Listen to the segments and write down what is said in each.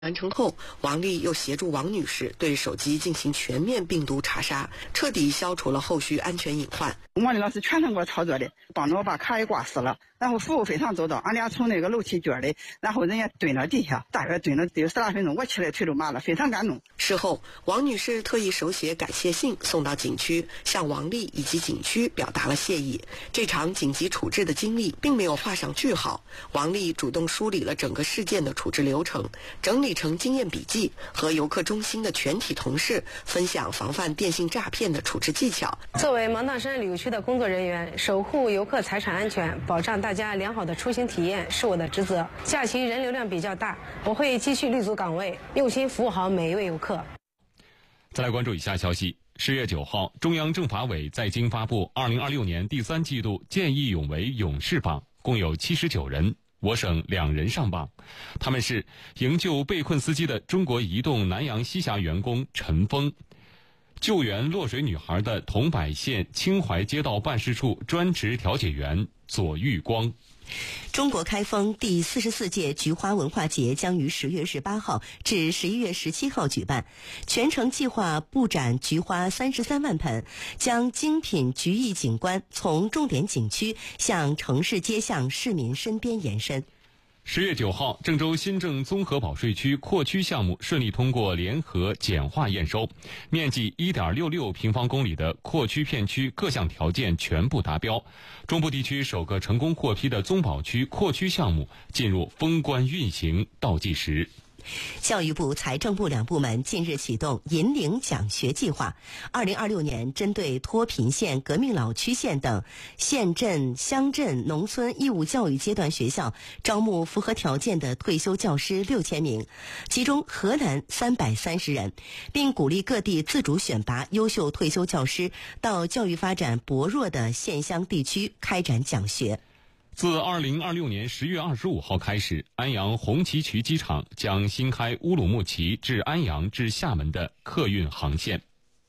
完成后，王丽又协助王女士对手机进行全面病毒查杀，彻底消除了后续安全隐患。 王丽老师全程给我操作的，帮着我把卡也挂死了，然后服务非常周到。俺俩从那个楼梯间里，然后人家蹲到地下，大约蹲了得有10来分钟，我起来腿都麻了，非常感动。 事后，王女士特意手写感谢信送到景区，向王丽以及景区表达了谢意。这场紧急处置的经历并没有画上句号，王丽主动梳理了整个事件的处置流程，整理成经验笔记，和游客中心的全体同事分享防范电信诈骗的处置技巧。 作为芒砀山旅游区的工作人员，守护游客财产安全，保障大家良好的出行体验是我的职责。假期人流量比较大，我会继续立足岗位，用心服务好每一位游客。 再来关注以下消息。10月9号，中央政法委在京发布2026年第3季度见义勇为勇士榜，共有79人。我省2人上榜，他们是营救被困司机的中国移动南阳西峡员工陈峰，救援落水女孩的桐柏县青淮街道办事处专职调解员左玉光。 中国开封第44届菊花文化节将于10月18号至11月17号举办，全程计划布展菊花33万盆，将精品菊艺景观从重点景区向城市街巷市民身边延伸。 10月9号，郑州新郑综合保税区扩区项目顺利通过联合简化验收，面积1.66平方公里的扩区片区各项条件全部达标。中部地区首个成功获批的综保区扩区项目进入封关运行倒计时。 教育部、财政部2部门近日启动引领奖学计划，2026年针对脱贫县、革命老区县等县镇、乡镇、农村义务教育阶段学校招募符合条件的退休教师6000名，其中河南330人，并鼓励各地自主选拔优秀退休教师到教育发展薄弱的县乡地区开展讲学。 自2026年10月25号开始，安阳红旗渠机场将新开乌鲁木齐至安阳至厦门的客运航线。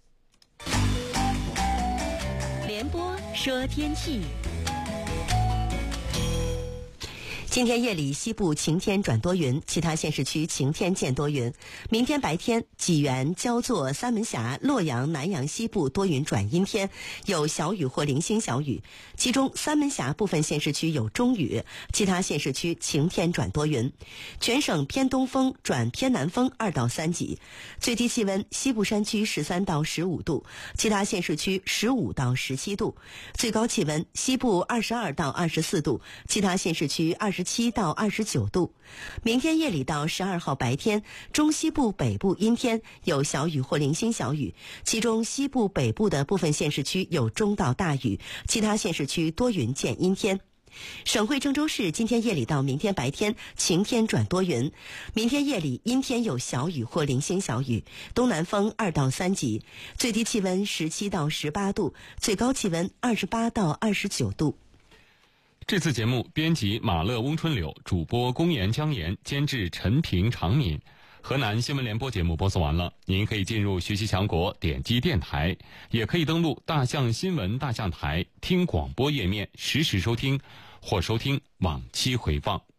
联播说天气。 今天夜里西部晴天转多云，其他县市区晴天见多云。明天白天，济源、焦作、三门峡、洛阳、南阳西部多云转阴天，有小雨或零星小雨，其中三门峡部分县市区有中雨，其他县市区晴天转多云。全省偏东风转偏南风2到3级，最低气温西部山区13到15度，其他县市区15到17度，最高气温西部22到24度，其他县市区27到29度。明天夜里到12号白天，中西部北部阴天，有小雨或零星小雨，其中西部北部的部分县市区有中到大雨，其他县市区多云见阴天。省会郑州市今天夜里到明天白天晴天转多云，明天夜里阴天有小雨或零星小雨，东南风2到3级，最低气温17到18度，最高气温28到29度。 这次节目编辑马乐、翁春柳，主播龚岩、江岩，监制陈平、常敏。河南新闻联播节目播送完了，您可以进入学习强国点击电台，也可以登录大象新闻大象台听广播页面实时收听或收听往期回放。